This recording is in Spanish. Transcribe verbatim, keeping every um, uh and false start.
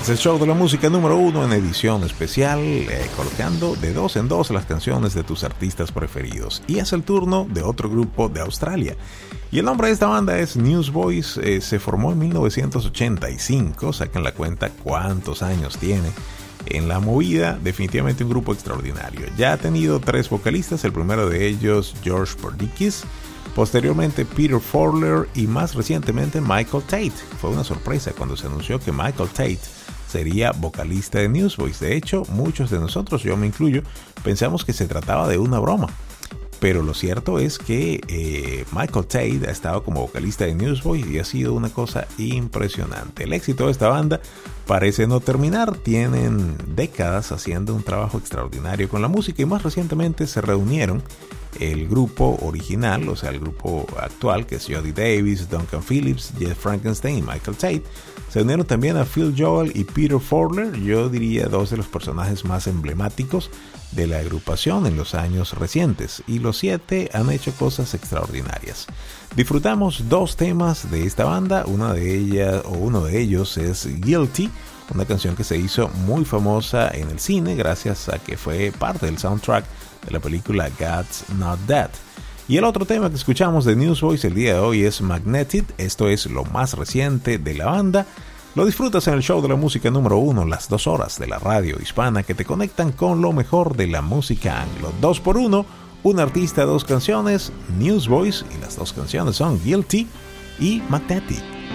Es el show de la música número uno en edición especial, eh, colocando de dos en dos las canciones de tus artistas preferidos. Y es el turno de otro grupo de Australia. Y el nombre de esta banda es Newsboys. Eh, se formó en mil novecientos ochenta y cinco. Saquen la cuenta cuántos años tiene en la movida. Definitivamente un grupo extraordinario. Ya ha tenido tres vocalistas. El primero de ellos, George Perdikis. Posteriormente Peter Fowler y más recientemente Michael Tate. Fue una sorpresa cuando se anunció que Michael Tate sería vocalista de Newsboys. De hecho, muchos de nosotros, yo me incluyo, pensamos que se trataba de una broma. Pero lo cierto es que eh, Michael Tate ha estado como vocalista de Newsboys y ha sido una cosa impresionante. El éxito de esta banda parece no terminar. Tienen décadas haciendo un trabajo extraordinario con la música y más recientemente se reunieron el grupo original, o sea, el grupo actual, que es Jody Davis, Duncan Phillips, Jeff Frankenstein y Michael Tate. Se unieron también a Phil Joel y Peter Fowler, yo diría dos de los personajes más emblemáticos de la agrupación en los años recientes, y los siete han hecho cosas extraordinarias. Disfrutamos dos temas de esta banda, una de ellas o uno de ellos es Guilty, una canción que se hizo muy famosa en el cine gracias a que fue parte del soundtrack de la película God's Not Dead. Y el otro tema que escuchamos de Newsboys el día de hoy es Magnetic. Esto es lo más reciente de la banda. Lo disfrutas en el show de la música número uno, las dos horas de la radio hispana que te conectan con lo mejor de la música anglo. Dos por uno, un artista, dos canciones, Newsboys, y las dos canciones son Guilty y Magnetic.